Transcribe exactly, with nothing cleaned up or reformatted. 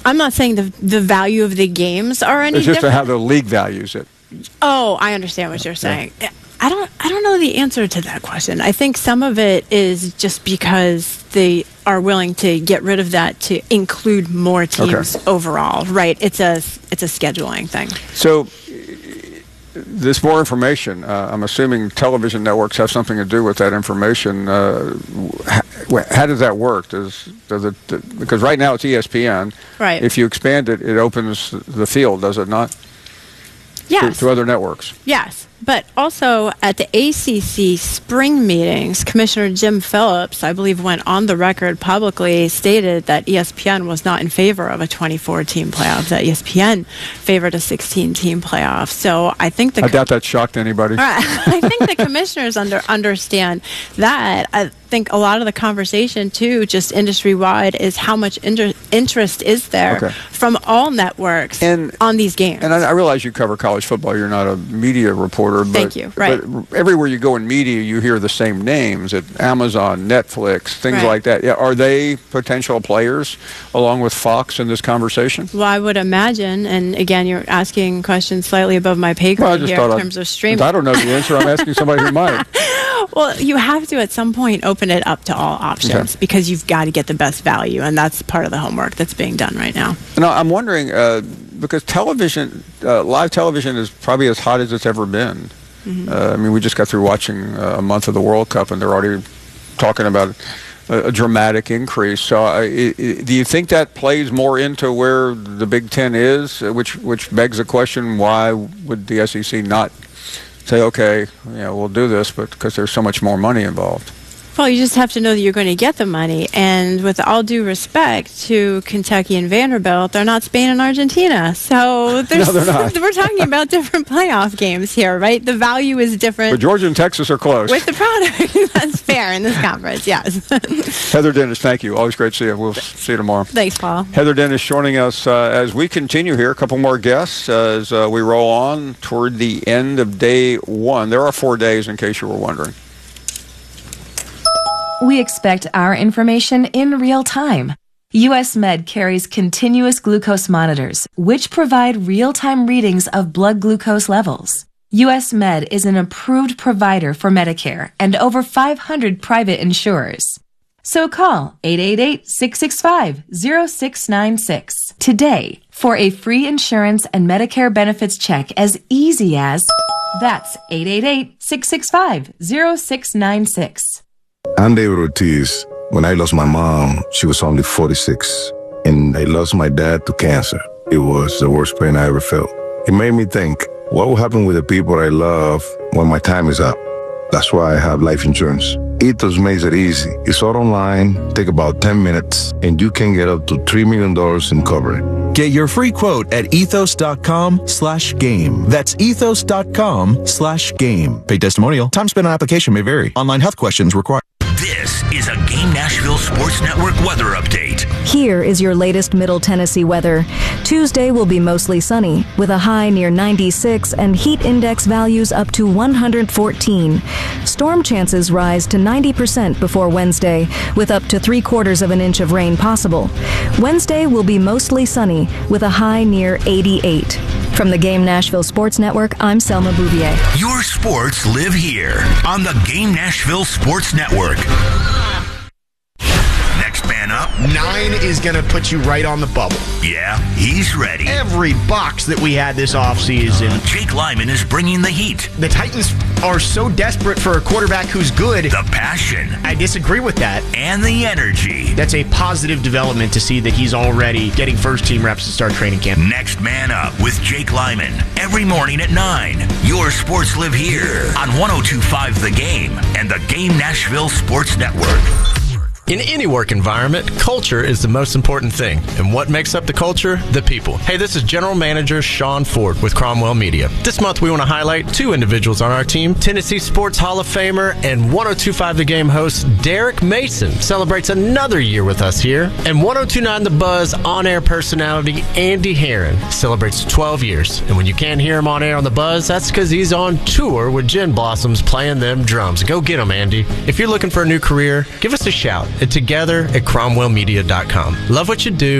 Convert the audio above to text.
I'm not saying the the value of the games are any It's just different. how the league values it. Oh, I understand what you're saying. Yeah. I don't I don't know the answer to that question. I think some of it is just because they are willing to get rid of that to include more teams Okay. overall, right? It's a it's a scheduling thing. So this more information, uh, I'm assuming television networks have something to do with that information. Uh, how, how does that work? Does, does it, because right now it's E S P N. Right. If you expand it, it opens the field, does it not? Yes. To, to other networks. Yes. But also at the A C C spring meetings, Commissioner Jim Phillips, I believe, went on the record publicly, stated that E S P N was not in favor of a twenty-four team playoff, that E S P N favored a sixteen team playoff. So I think the I doubt that shocked anybody. I think the commissioners under understand that. I think a lot of the conversation, too, just industry-wide, is how much inter- interest is there Okay. from all networks And- on these games. And I, I realize you cover college football. You're not a media reporter. But, Thank you. Right. But everywhere you go in media, you hear the same names at Amazon, Netflix, things Right. like that. Yeah, are they potential players along with Fox in this conversation? Well, I would imagine, and again, you're asking questions slightly above my pay grade Well, I just here thought in I'd- terms of streaming. I don't know the answer. I'm asking somebody who might. Well, you have to at some point open it up to all options Okay. because you've got to get the best value, and that's part of the homework that's being done right now. No, I'm wondering uh, because television, uh, live television, is probably as hot as it's ever been. Mm-hmm. Uh, I mean, we just got through watching uh, a month of the World Cup, and they're already talking about a, a dramatic increase. So, uh, I, I, do you think that plays more into where the Big Ten is, uh, which which begs the question: why would the S E C not say, okay, yeah, we'll do this, but because there's so much more money involved? Well, you just have to know that you're going to get the money. And with all due respect to Kentucky and Vanderbilt, they're not Spain and Argentina. So there's, No, they're not. we're talking about different playoff games here, right? The value is different But Georgia and Texas are close. with the product. That's fair in this conference, yes. Heather Dennis, thank you. Always great to see you. We'll see you tomorrow. Thanks, Paul. Heather Dennis joining us uh, as we continue here. A couple more guests uh, as uh, we roll on toward the end of day one. There are four days, in case you were wondering. We expect our information in real time. U S Med carries continuous glucose monitors, which provide real-time readings of blood glucose levels. U S Med is an approved provider for Medicare and over five hundred private insurers. So call eight eight eight, six six five, zero six nine six today for a free insurance and Medicare benefits check as easy as that's eight eight eight, six six five, zero six nine six. I'm David Ortiz. When I lost my mom, she was only forty-six, and I lost my dad to cancer. It was the worst pain I ever felt. It made me think, what will happen with the people I love when my time is up? That's why I have life insurance. Ethos makes it easy. It's all online, take about ten minutes, and you can get up to three million dollars in coverage. Get your free quote at ethos.com slash game. That's ethos.com slash game. Paid testimonial. Time spent on application may vary. Online health questions required. This is a Game Nashville Sports Network weather update. Here is your latest Middle Tennessee weather. Tuesday will be mostly sunny, with a high near ninety-six and heat index values up to one hundred fourteen. Storm chances rise to ninety percent before Wednesday, with up to three quarters of an inch of rain possible. Wednesday will be mostly sunny, with a high near eighty-eight. From the Game Nashville Sports Network, I'm Selma Bouvier. Your sports live here on the Game Nashville Sports Network. Next man up. Nine is going to put you right on the bubble. Yeah, he's ready. Every box that we had this offseason. Jake Lyman is bringing the heat. The Titans are so desperate for a quarterback who's good. The passion. I disagree with that. And the energy. That's a positive development to see that he's already getting first-team reps to start training camp. Next man up with Jake Lyman. Every morning at nine. Your sports live here on one oh two point five The Game and the Game Nashville Sports Network. In any work environment, culture is the most important thing. And what makes up the culture? The people. Hey, this is General Manager Sean Ford with Cromwell Media. This month we want to highlight two individuals on our team. Tennessee Sports Hall of Famer and one oh two point five The Game host Derek Mason celebrates another year with us here. And one oh two point nine The Buzz on-air personality Andy Herron celebrates twelve years. And when you can't hear him on air on The Buzz, that's because he's on tour with Gin Blossoms playing them drums. Go get him, Andy. If you're looking for a new career, give us a shout at together at cromwell media dot com. Love what you do.